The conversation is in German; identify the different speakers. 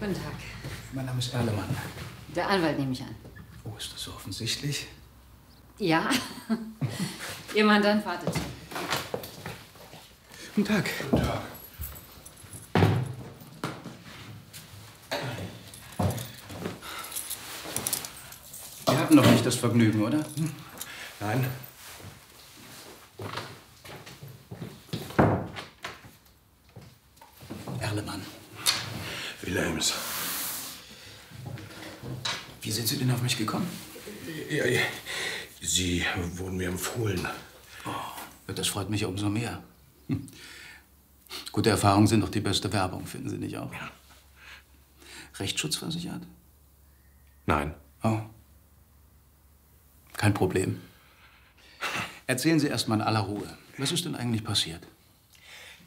Speaker 1: Guten Tag.
Speaker 2: Mein Name ist Erlemann.
Speaker 1: Der Anwalt nehme ich an.
Speaker 2: Oh, ist das so offensichtlich?
Speaker 1: Ja. Ihr Mandant wartet.
Speaker 2: Guten Tag.
Speaker 3: Guten Tag.
Speaker 2: Wir haben noch nicht das Vergnügen, oder?
Speaker 3: Nein.
Speaker 2: Erlemann.
Speaker 3: Wilhelms.
Speaker 2: Wie sind Sie denn auf mich gekommen?
Speaker 3: Ja, Sie wurden mir empfohlen.
Speaker 2: Oh, das freut mich umso mehr. Gute Erfahrungen sind doch die beste Werbung, finden Sie nicht auch?
Speaker 3: Ja.
Speaker 2: Rechtsschutzversichert?
Speaker 3: Nein.
Speaker 2: Oh. Kein Problem. Erzählen Sie erst mal in aller Ruhe. Was ist denn eigentlich passiert?